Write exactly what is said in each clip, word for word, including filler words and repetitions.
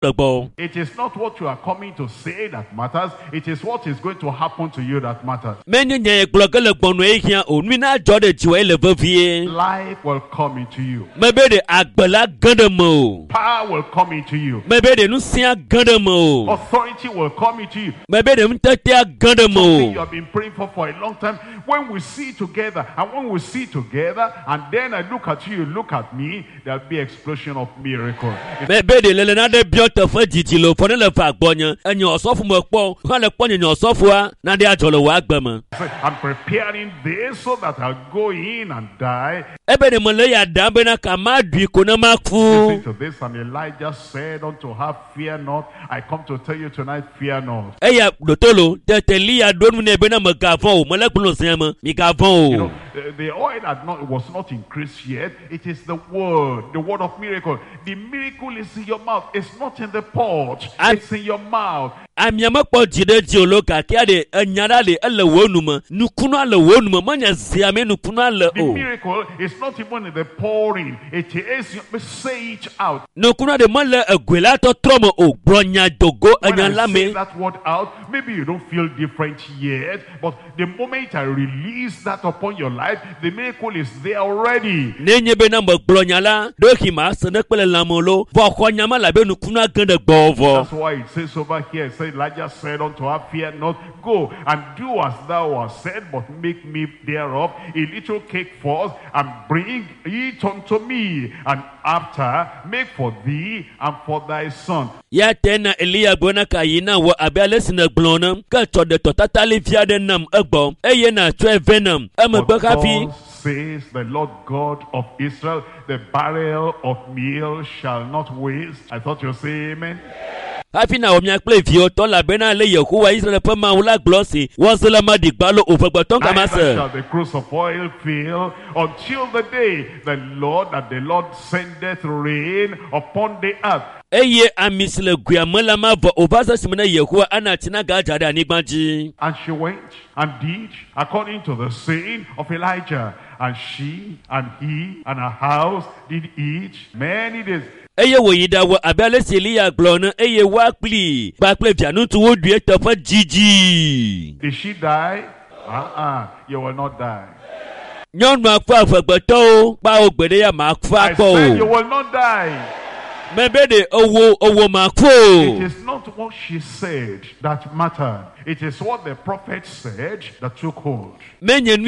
It is not what you are coming to say that matters. It is what is going to happen to you that matters. Life will come into you. Power will come into you. Authority will come into you. Something you have been praying for for a long time. When we see together, and when we see together, and then I look at you, you look at me, there'll be explosion of miracle. I'm preparing this so that I'll go in and die. Listen to this, and Elijah said unto her, fear not. I come to tell you tonight, fear not. You know, the, the oil had not, was not increased yet. It is the word, the word of miracle. The miracle is in your mouth. It's not in the pot. It's in your mouth. The miracle is not even in the pouring. It is, say it out. When I say that word out, maybe you don't feel different yet, but the moment I release that upon your life, the miracle is there already. That's why it says over here, it says, Elijah said unto her, fear not, go and do as thou hast said, but make me thereof a little cake first, and bring it unto me, and after make for thee and for thy son. Ya tena Elia bona kayina wa abele sina glonam ka to de totally via the nam egbo eye na twe venom amagba kafi. Says the Lord God of Israel, the barrel of meal shall not waste. I thought you'll say amen. Happy now, me play view to la bena le Yehovah Israel pa ma wala glossy was la ma di gbalo overgbaton kama se. Shall the cruse of oil fail until the day the Lord that the Lord sendeth rain upon the earth. Eye amisle guamela ma vo obasa simena Yehovah anatina gaja da nigbaji. And she went and did according to the saying of Elijah, and she and he and her house did eat many days. Eye wo yida wo abele selia glona eye wa pli ba ple bianu tu wo due tofa jiji. Did she die? Uh-uh. You will not die. Nyon ma fa fa gbeto pa ogbede ya ma fa ko. I said you will not die. It is not what she said that mattered. It is what the prophet said that took hold. Listen,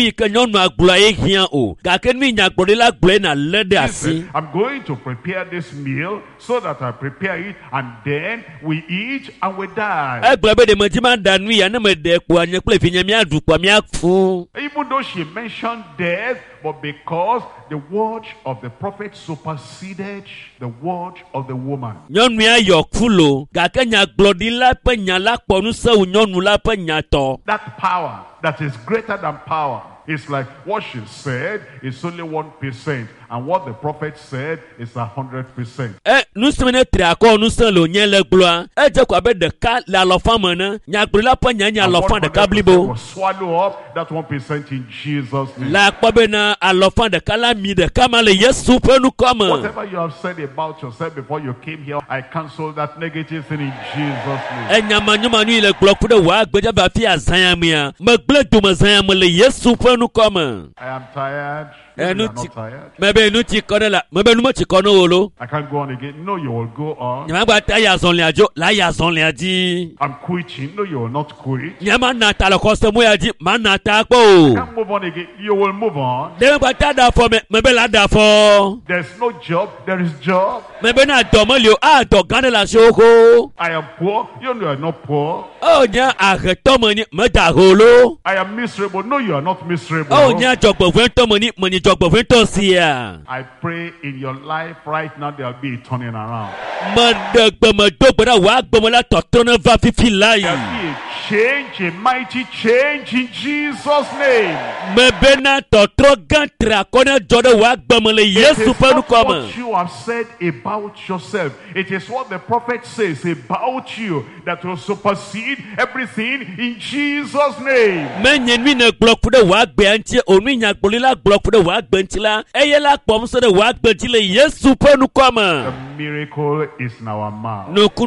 I'm going to prepare this meal so that I prepare it, and then we eat and we die. Even though she mentioned death, but because the word of the prophet superseded the word of the woman. That power that is greater than power. It's like what she said is only one percent, and what the prophet said is a hundred percent. Eh, nous sommes triako, nous sommes le niel le gloire. Eh, je crois de cas la lofamana, nyagula pa nyanya lofan de kablibo. Swallow up that one percent in Jesus' name. La kwabena a lofan de kalami de kamale yesu pe nous comme. Whatever you have said about yourself before you came here, I cancel that negative thing in Jesus' name. Eh, nyamanyu manu ile gloire pour de wa gbeja ba fi azayamia. Me gle tu mazayam le yesu pe nous comme. I am tired. Maybe you're not tired. I can't go on again. No, you will go on. I'm quitting. No, you will not quit. You can't move on again. You will move on. There's no job. There is job. I am poor. You know you are not poor. I am miserable. No, you are not miserable. I pray in your life right now there will be a turning around. There will be a change, a mighty change in Jesus' name. It is not what you have said about yourself. It is what the prophet says about you that will supersede everything in Jesus' name. The miracle is in our mouth.